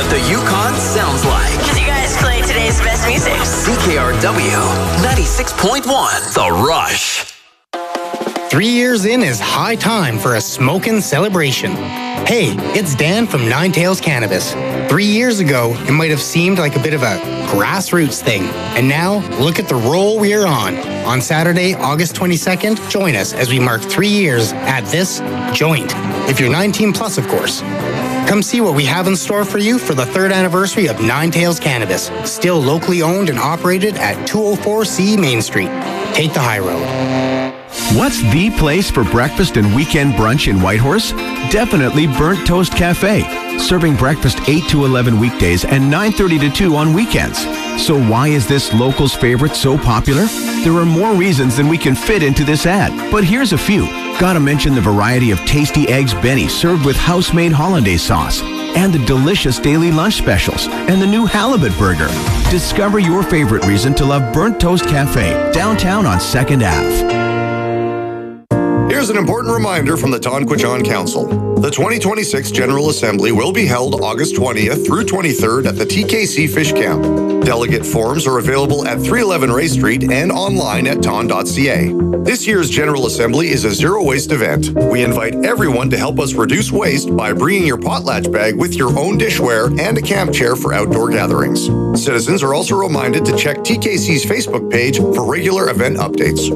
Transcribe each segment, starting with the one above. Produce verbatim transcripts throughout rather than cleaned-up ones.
what the Yukon sounds like. Because you guys play today's best music. C K R W ninety-six point one, The Rush. Three years in is high time for a smokin' celebration. Hey, it's Dan from Nine Tails Cannabis. Three years ago, it might have seemed like a bit of a grassroots thing. And now, look at the roll we're on. On Saturday, August twenty-second, join us as we mark three years at this joint. If you're nineteen plus, of course. Come see what we have in store for you for the third anniversary of Nine Tails Cannabis. Still locally owned and operated at two oh four C Main Street. Take the high road. What's the place for breakfast and weekend brunch in Whitehorse? Definitely Burnt Toast Cafe, serving breakfast eight to eleven weekdays and nine thirty to two on weekends. So why is this local's favorite so popular? There are more reasons than we can fit into this ad, but here's a few. Gotta mention the variety of tasty eggs Benny served with house-made hollandaise sauce, and the delicious daily lunch specials, and the new halibut burger. Discover your favorite reason to love Burnt Toast Cafe, downtown on second Avenue. Here's an important reminder from the Tonquitchon Council. The twenty twenty-six General Assembly will be held August twentieth through twenty-third at the T K C Fish Camp. Delegate forms are available at three eleven Ray Street and online at ton dot c a. This year's General Assembly is a zero-waste event. We invite everyone to help us reduce waste by bringing your potlatch bag with your own dishware and a camp chair for outdoor gatherings. Citizens are also reminded to check T K C's Facebook page for regular event updates.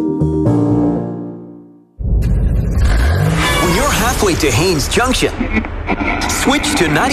Halfway to Haines Junction, switch to ninety.